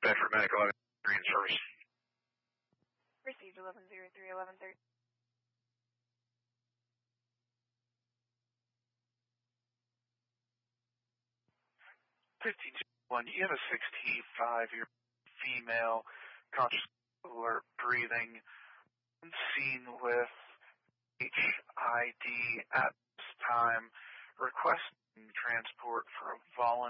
Bedford Medical Green Service. Received 1103, 1130. 1521, you have a 65-year female, conscious, alert, breathing, seen with HID at this time, requesting transport for a volunteer.